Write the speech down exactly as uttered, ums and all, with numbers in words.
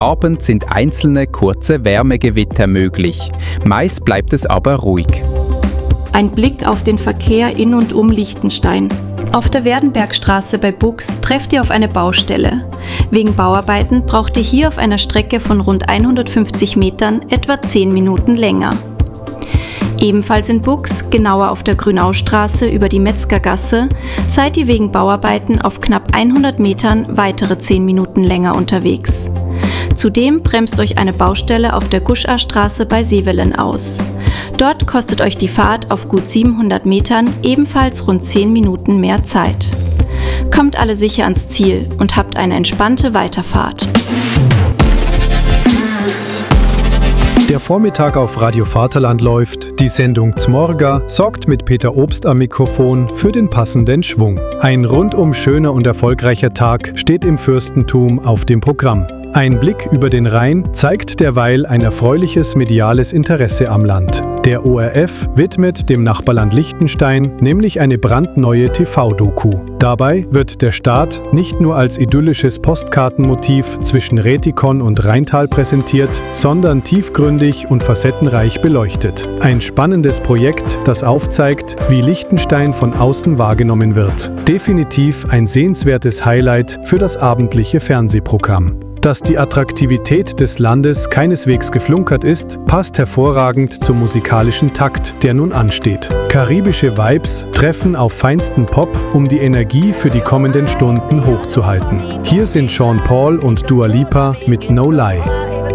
Abend sind einzelne kurze Wärmegewitter möglich. Meist bleibt es aber ruhig. Ein Blick auf den Verkehr in und um Liechtenstein. Auf der Werdenbergstraße bei Bux trefft ihr auf eine Baustelle. Wegen Bauarbeiten braucht ihr hier auf einer Strecke von rund hundertfünfzig Metern etwa zehn Minuten länger. Ebenfalls in Bux, genauer auf der Grünaustraße über die Metzgergasse, seid ihr wegen Bauarbeiten auf knapp hundert Metern weitere zehn Minuten länger unterwegs. Zudem bremst euch eine Baustelle auf der Guscharstraße bei Sevelen aus. Dort kostet euch die Fahrt auf gut siebenhundert Metern ebenfalls rund zehn Minuten mehr Zeit. Kommt alle sicher ans Ziel und habt eine entspannte Weiterfahrt. Der Vormittag auf Radio Vaterland läuft. Die Sendung Zmorga sorgt mit Peter Obst am Mikrofon für den passenden Schwung. Ein rundum schöner und erfolgreicher Tag steht im Fürstentum auf dem Programm. Ein Blick über den Rhein zeigt derweil ein erfreuliches mediales Interesse am Land. Der O R F widmet dem Nachbarland Liechtenstein nämlich eine brandneue T V-Doku. Dabei wird der Staat nicht nur als idyllisches Postkartenmotiv zwischen Rätikon und Rheintal präsentiert, sondern tiefgründig und facettenreich beleuchtet. Ein spannendes Projekt, das aufzeigt, wie Liechtenstein von außen wahrgenommen wird. Definitiv ein sehenswertes Highlight für das abendliche Fernsehprogramm. Dass die Attraktivität des Landes keineswegs geflunkert ist, passt hervorragend zum musikalischen Takt, der nun ansteht. Karibische Vibes treffen auf feinsten Pop, um die Energie für die kommenden Stunden hochzuhalten. Hier sind Sean Paul und Dua Lipa mit No Lie.